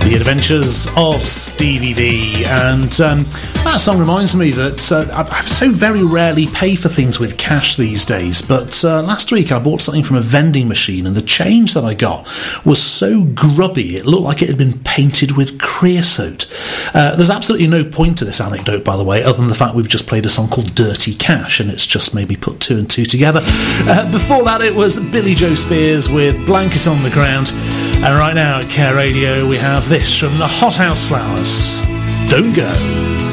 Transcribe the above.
The Adventures of Stevie V. And that song reminds me that I so very rarely pay for things with cash these days, but last week I bought something from a vending machine and the change that I got was so grubby it looked like it had been painted with creosote. There's absolutely no point to this anecdote, by the way, other than the fact we've just played a song called Dirty Cash, and it's just maybe put two and two together. Before that it was Billy Joe Spears with Blanket on the Ground. And right now at Care Radio we have this from the Hot House Flowers. Don't Go.